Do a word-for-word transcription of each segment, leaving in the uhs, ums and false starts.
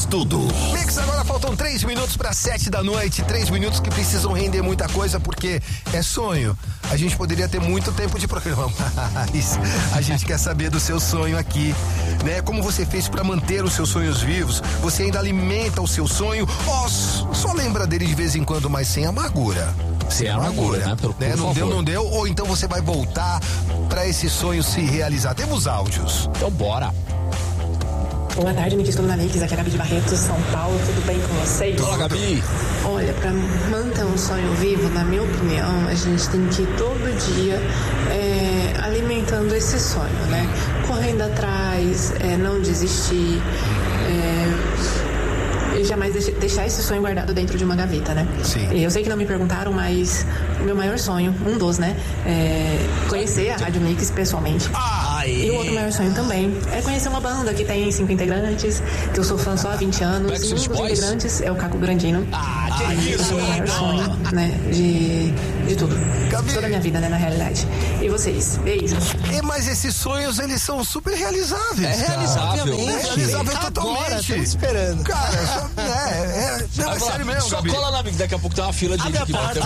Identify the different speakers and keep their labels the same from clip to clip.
Speaker 1: Mix Tudo.
Speaker 2: Mix, agora faltam três minutos para sete da noite. Três minutos que precisam render muita coisa, porque é sonho. A gente poderia ter muito tempo de programa, mas a gente quer saber do seu sonho aqui, né? Como você fez para manter os seus sonhos vivos? Você ainda alimenta o seu sonho? Ó, oh, só lembra dele de vez em quando, mas sem amargura.
Speaker 3: Sem amargura, né? Por,
Speaker 2: né?
Speaker 3: por
Speaker 2: Não
Speaker 3: favor.
Speaker 2: deu, não deu. Ou então você vai voltar para esse sonho se realizar. Temos áudios.
Speaker 3: Então bora.
Speaker 4: Boa tarde, Mix Tudo na Mix, aqui é a Gabi de Barretos, São Paulo, tudo bem com vocês?
Speaker 3: Olá, Gabi.
Speaker 4: Olha, para manter um sonho vivo, na minha opinião, a gente tem que ir todo dia é, alimentando esse sonho, né? Correndo atrás, é, não desistir, é, e jamais deixe, deixar esse sonho guardado dentro de uma gaveta, né?
Speaker 2: Sim.
Speaker 4: Eu sei que não me perguntaram, mas o meu maior sonho, um dos, né? É conhecer a Rádio Mix pessoalmente. E o outro maior sonho também é conhecer uma banda que tem cinco integrantes, que eu sou fã só há vinte anos. E um dos integrantes é o Caco Grandino.
Speaker 3: Ah, que
Speaker 4: Aí,
Speaker 3: isso,
Speaker 4: esse é o meu maior
Speaker 3: não.
Speaker 4: sonho, né? De, de tudo.
Speaker 2: Gabi.
Speaker 4: Toda a minha vida, né? Na realidade. E vocês? Beijos.
Speaker 2: É, mas esses sonhos, eles são super realizáveis.
Speaker 3: É realizável.
Speaker 2: É realizável
Speaker 5: Agora,
Speaker 2: totalmente.
Speaker 5: estamos esperando.
Speaker 2: Cara, só, é, é, não, é sério mesmo,
Speaker 3: Só
Speaker 2: Gabi.
Speaker 3: cola lá, amigo. Daqui a pouco tem uma fila de gente aqui pra ter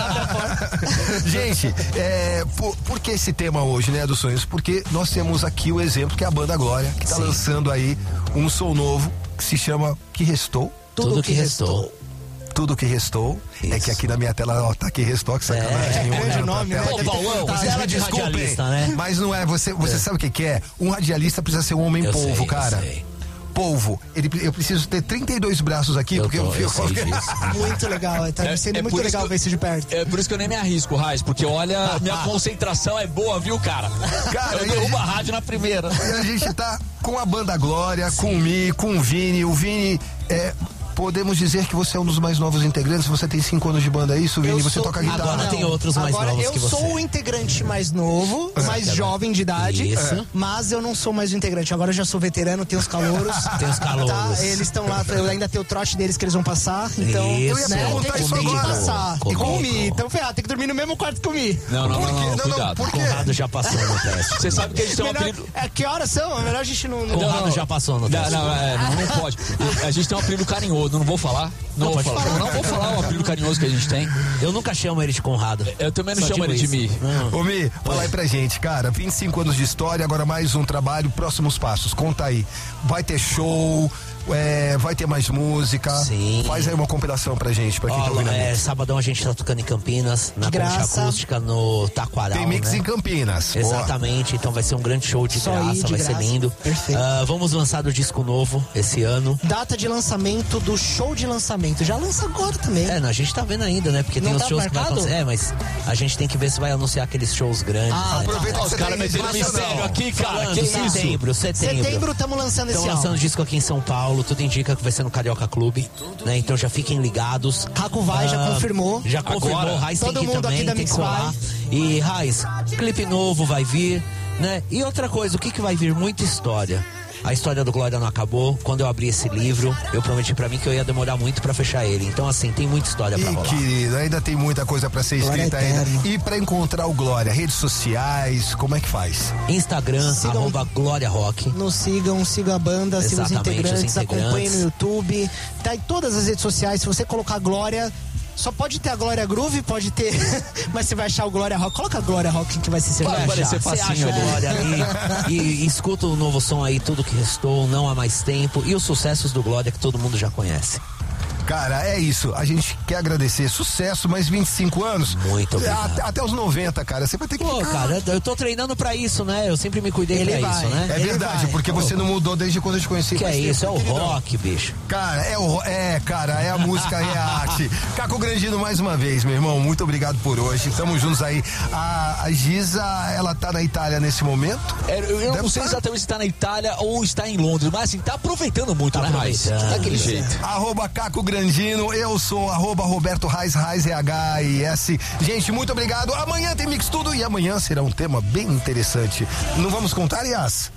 Speaker 2: Gente, é, por, por que esse tema hoje, né, dos sonhos? Porque nós temos aqui o exemplo que é a banda Glória, que tá
Speaker 3: Sim.
Speaker 2: lançando aí um som novo que se chama Que Restou?
Speaker 3: Tudo, Tudo que restou.
Speaker 2: Tudo que restou.
Speaker 3: Isso.
Speaker 2: É que aqui na minha tela, ó, tá Que Restou, que sacanagem.
Speaker 5: É,
Speaker 2: um
Speaker 5: grande
Speaker 2: olhando pra
Speaker 5: nome,
Speaker 2: tela.
Speaker 5: né?
Speaker 3: Pô, Paulão,
Speaker 2: Vocês
Speaker 3: tela
Speaker 2: me
Speaker 3: de
Speaker 2: desculpem,
Speaker 3: radialista, né?
Speaker 2: mas não é, você, você
Speaker 3: É.
Speaker 2: sabe o que que é? Um radialista precisa ser um homem
Speaker 3: Eu
Speaker 2: polvo,
Speaker 3: sei, eu
Speaker 2: cara.
Speaker 3: sei.
Speaker 2: Polvo. Ele, eu preciso ter trinta e dois braços aqui,
Speaker 3: Eu
Speaker 2: porque
Speaker 3: tô,
Speaker 2: eu
Speaker 3: eu
Speaker 2: fico...
Speaker 3: sei disso.
Speaker 5: Muito legal, tá
Speaker 3: É-
Speaker 5: sendo
Speaker 3: é
Speaker 5: muito
Speaker 3: por isso
Speaker 5: legal
Speaker 3: que eu-
Speaker 5: ver isso de perto.
Speaker 3: É por isso que eu nem me arrisco, Raiz, porque olha, minha concentração é boa, viu, cara?
Speaker 2: Cara,
Speaker 3: eu
Speaker 2: e a
Speaker 3: derrubo a
Speaker 2: gente-
Speaker 3: rádio na primeira.
Speaker 2: E a gente tá com a banda Glória, com o Mi, com o Vini. O Vini, é, podemos dizer que você é um dos mais novos integrantes. Você tem cinco anos de banda, é isso, Vini?
Speaker 5: Eu
Speaker 2: Você
Speaker 5: sou-
Speaker 2: toca guitarra.
Speaker 3: Agora tem outros mais
Speaker 5: Agora,
Speaker 3: novos
Speaker 5: eu
Speaker 3: que você.
Speaker 5: sou o integrante mais novo, mais jovem de idade,
Speaker 3: Isso.
Speaker 5: mas eu não sou mais o integrante. Agora eu já sou veterano, tenho os calouros.
Speaker 3: Tem os calouros.
Speaker 5: Tá? Eles estão lá, eu ainda tenho o trote deles que eles vão passar. Então,
Speaker 3: Isso.
Speaker 2: Eu ia
Speaker 5: né,
Speaker 2: perguntar
Speaker 5: tem
Speaker 2: isso
Speaker 5: que
Speaker 2: agora.
Speaker 5: passar.
Speaker 3: Comigo.
Speaker 5: E com o Mi. Então, ferrado, tem que dormir no mesmo quarto que o Mi.
Speaker 3: Não, não,
Speaker 2: Por
Speaker 3: não,
Speaker 2: quê?
Speaker 3: não,
Speaker 2: Não, não,
Speaker 3: cuidado.
Speaker 2: por quê?
Speaker 3: Conrado já passou no teste. Você sabe que eles têm um
Speaker 5: Melhor-
Speaker 3: apelido.
Speaker 5: é, que horas são? É melhor a gente não. não-
Speaker 3: Conrado já passou no teste. Não, não, é, não, não pode. A gente tem um apelido carinhoso, não vou falar. Não,
Speaker 5: Não,
Speaker 3: vou
Speaker 5: pode
Speaker 3: falar.
Speaker 5: falar.
Speaker 3: Não vou falar o apelido carinhoso que a gente tem.
Speaker 6: Eu nunca chamo ele de Conrado.
Speaker 3: Eu também não
Speaker 6: Só
Speaker 3: chamo
Speaker 6: digo
Speaker 3: ele de
Speaker 6: isso.
Speaker 3: Mi.
Speaker 2: Ô Mi, fala aí pra gente, cara, vinte e cinco anos de história, agora mais um trabalho, próximos passos, conta aí. Vai ter show, é, vai ter mais música.
Speaker 6: Sim.
Speaker 2: Faz aí uma compilação pra gente, pra quem
Speaker 6: Ó,
Speaker 2: tá ouvindo.
Speaker 6: é,
Speaker 2: Mix.
Speaker 6: sabadão a gente tá tocando em Campinas, na
Speaker 5: De
Speaker 6: Concha
Speaker 5: graça.
Speaker 6: Acústica, no Taquaral.
Speaker 2: Tem Mix
Speaker 6: né?
Speaker 2: em Campinas. Boa.
Speaker 6: Exatamente, então vai ser um grande show de
Speaker 5: Só
Speaker 6: graça,
Speaker 5: ir de
Speaker 6: vai
Speaker 5: graça.
Speaker 6: ser lindo.
Speaker 5: Perfeito.
Speaker 6: Ah, vamos lançar o disco novo esse ano.
Speaker 5: Data de lançamento do show de lançamento. Já lança agora também.
Speaker 6: É, não, a gente tá vendo ainda, né? Porque
Speaker 5: Não
Speaker 6: tem os
Speaker 5: tá
Speaker 6: shows que vai
Speaker 5: marcado?
Speaker 6: acontecer. É, mas a gente tem que ver se vai anunciar aqueles shows grandes.
Speaker 5: Ah,
Speaker 6: né?
Speaker 2: Aproveita
Speaker 3: Ó,
Speaker 2: que
Speaker 3: os
Speaker 2: você
Speaker 3: caras
Speaker 2: tem
Speaker 3: metendo
Speaker 2: internacional.
Speaker 3: mistério aqui, cara.
Speaker 6: Falando,
Speaker 3: Que isso?
Speaker 6: setembro, setembro.
Speaker 5: Setembro estamos lançando esse
Speaker 6: Estão lançando
Speaker 5: álbum.
Speaker 6: disco aqui em São Paulo, tudo indica que vai ser no Carioca Clube, né? Então já fiquem ligados.
Speaker 5: Caco vai, já
Speaker 6: Ah,
Speaker 5: confirmou.
Speaker 6: Já confirmou,
Speaker 3: Agora.
Speaker 6: Raiz tem
Speaker 5: Todo
Speaker 6: que ir
Speaker 5: mundo
Speaker 6: também,
Speaker 5: aqui da
Speaker 6: tem que
Speaker 5: Mix
Speaker 6: colar.
Speaker 5: vai.
Speaker 6: E Raiz, clipe novo vai vir, né? E outra coisa, o que que vai vir? Muita história. A história do Glória não acabou. Quando eu abri esse livro, eu prometi pra mim que eu ia demorar muito pra fechar ele. Então, assim, tem muita história pra
Speaker 2: Ih,
Speaker 6: rolar.
Speaker 2: querido, ainda tem muita coisa pra ser
Speaker 5: Glória
Speaker 2: escrita ainda.
Speaker 5: eterna.
Speaker 2: E pra encontrar o Glória, redes sociais, como é que faz?
Speaker 6: Instagram,
Speaker 5: Sigam-
Speaker 6: arroba Glória Rock.
Speaker 5: Nos sigam, sigam a banda, sigam os
Speaker 6: Exatamente, os
Speaker 5: integrantes,
Speaker 6: integrantes.
Speaker 5: acompanhem no YouTube. Tá em todas as redes sociais. Se você colocar Glória, só pode ter a Glória Groove, pode ter. Mas você vai achar o Glória Rock. Coloca a Glória Rock que vai ser
Speaker 3: Vai
Speaker 5: certeza.
Speaker 3: aparecer
Speaker 6: Você
Speaker 3: facinho
Speaker 6: acha
Speaker 3: ali.
Speaker 6: Glória ali e, e escuta o novo som aí, Tudo Que Restou, Não Há Mais Tempo e os sucessos do Glória que todo mundo já conhece.
Speaker 2: Cara, é isso. A gente quer agradecer. Sucesso, mais vinte e cinco anos.
Speaker 6: Muito obrigado.
Speaker 2: Até, até os noventa, cara. Você vai ter que
Speaker 6: Pô,
Speaker 2: ficar.
Speaker 6: cara, eu tô treinando pra isso, né? Eu sempre me cuidei
Speaker 5: Ele
Speaker 6: pra
Speaker 5: vai.
Speaker 6: isso, né?
Speaker 2: É
Speaker 5: Ele
Speaker 2: verdade,
Speaker 5: vai.
Speaker 2: porque você não mudou desde quando eu te conheci.
Speaker 6: Que é
Speaker 2: faz tempo,
Speaker 6: isso, é o
Speaker 2: queridão.
Speaker 6: rock, bicho.
Speaker 2: Cara, é, o, ro- é, cara, é a música, é a arte. Caco Grandino, mais uma vez, meu irmão, muito obrigado por hoje. Estamos juntos aí. A, a Giza, ela tá na Itália nesse momento.
Speaker 3: É, eu eu
Speaker 2: Deve
Speaker 3: não sei
Speaker 2: tá.
Speaker 3: exatamente se tá na Itália ou está em Londres, mas assim, tá aproveitando muito,
Speaker 6: Tá
Speaker 3: né, Raiz?
Speaker 6: aproveitando.
Speaker 3: Daquele jeito.
Speaker 2: Arroba Caco Grandino, eu sou arroba Roberto Raiz, Raiz é H I S. Gente, muito obrigado. Amanhã tem Mix Tudo e amanhã será um tema bem interessante. Não vamos contar, Yas?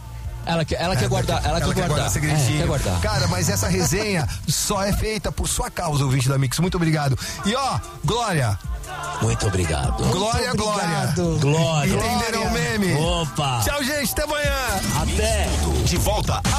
Speaker 3: Ela quer, ela quer guardar, ela, quer guardar.
Speaker 2: segredinho.
Speaker 3: É, quer guardar.
Speaker 2: Cara, mas essa resenha só é feita por sua causa, ouvinte da Mix. Muito obrigado. E ó, Glória.
Speaker 6: Muito obrigado.
Speaker 2: Glória, Glória.
Speaker 5: Obrigado.
Speaker 6: Glória.
Speaker 2: Entenderam o meme?
Speaker 6: Opa.
Speaker 2: Tchau, gente. Até amanhã.
Speaker 6: Até.
Speaker 1: De volta